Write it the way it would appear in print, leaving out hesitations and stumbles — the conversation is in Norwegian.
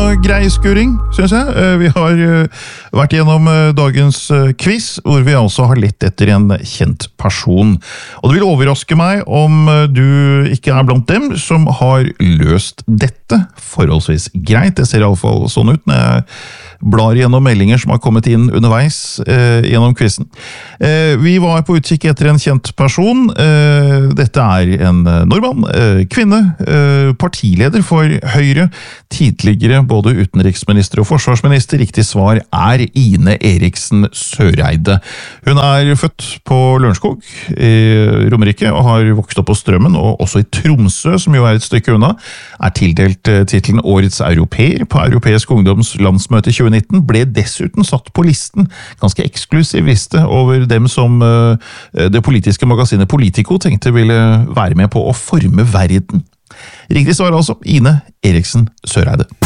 grei skuring, synes jeg. Vi har vært gjennom dagens quiz, hvor vi altså har lett etter en kjent person. Og det vil overraske meg om du ikke er blant dem som har løst dette forholdsvis greit. Det ser i alle fall sånn ut når jeg blar gjennom meldinger som har kommet inn underveis gjennom quizen. Vi var på utkikk etter en kjent person. Dette er en nordmann, kvinne, partileder for Høyre, tidligere både utenriksminister og forsvarsminister. Riktig svar er Ine Eriksen Søreide. Hun er født på Lørenskog i Romerike og har vokst opp på Strømmen, og også i Tromsø, som jo er et stykke unna, er tildelt titlen Årets Europeer på Europeisk Ungdoms landsmøte 2019, ble dessuten satt på listen, ganske eksklusiv liste, over dem som det politiske magasinet Politico tenkte ville være med på å forme verden. Riktig svar altså, Ine Eriksen Søreide.